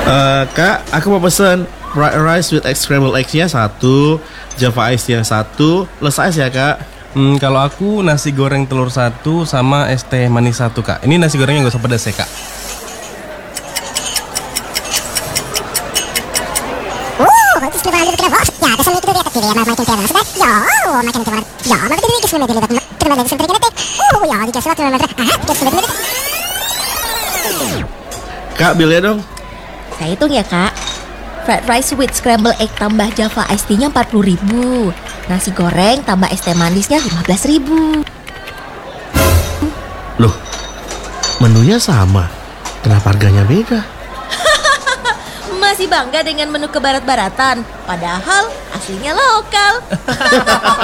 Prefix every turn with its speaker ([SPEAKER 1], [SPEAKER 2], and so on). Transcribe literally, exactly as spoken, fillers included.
[SPEAKER 1] Eh, Kak, aku mau pesen fried rice with egg scrambled eggs-nya satu, Java Ice-nya satu, plus ice ya Kak.
[SPEAKER 2] Hmm, kalau aku nasi goreng telur satu sama es teh manis satu kak. Ini nasi gorengnya gak usah pedas ya kak.
[SPEAKER 3] Oh, itu sudah lanjut ke bos. Ya, kesan itu dia kepilih ya makin tiada sudah. Ya, oh, makin tiada. Ya, makin tiada kisah media lihat. Kita lagi sebentar kita. Oh, ya, di kisah tuh meter. Ah, kita sebentar.
[SPEAKER 1] Kak, bilnya dong.
[SPEAKER 4] Saya hitung ya kak. Fried rice with scrambled egg tambah Java iced tea-nya empat puluh ribu. Nasi goreng tambah es teh manisnya lima belas ribu.
[SPEAKER 1] Loh, menunya sama. Kenapa harganya beda?
[SPEAKER 4] Masih bangga dengan menu kebarat-baratan, padahal aslinya lokal.